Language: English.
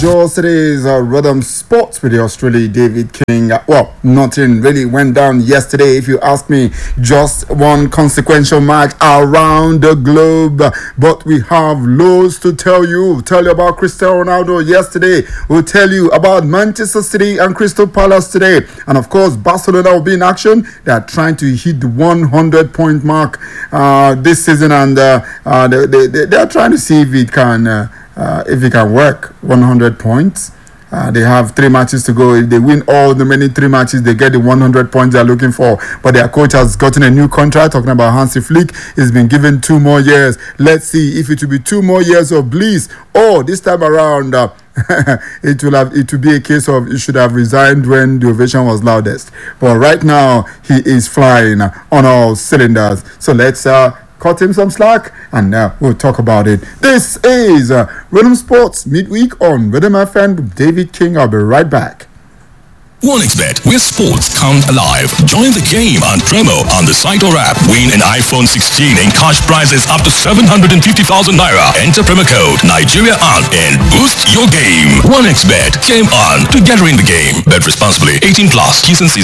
Today's Rhythm Sports with the Australian David King. Well, nothing really went down yesterday, if you ask me. Just one consequential match around the globe. But we have loads to tell you. Tell you about Cristiano Ronaldo yesterday. We'll tell you about Manchester City and Crystal Palace today. And of course, Barcelona will be in action. They are trying to hit the 100-point mark this season, and they are trying to see if it can work. 100 points. They have 3 matches to go. If they win all the remaining 3 matches, they get the 100 points they're looking for. But their coach has gotten a new contract. Talking about Hansi Flick, he's been given 2 more years. Let's see if it will be 2 more years of bliss, or this time around it will be a case of he should have resigned when the ovation was loudest. But right now he is flying on all cylinders. So let's cut him some slack, and we'll talk about it. This is Rhythm Sports Midweek on Rhythm FM with David King. I'll be right back. 1xBet, where sports come alive. Join the game on promo on the site or app. Win an iPhone 16 and cash prizes up to 750,000 naira. Enter promo code Nigeria on and boost your game. 1xBet, game on, together in the game. Bet responsibly. 18+. T's and C's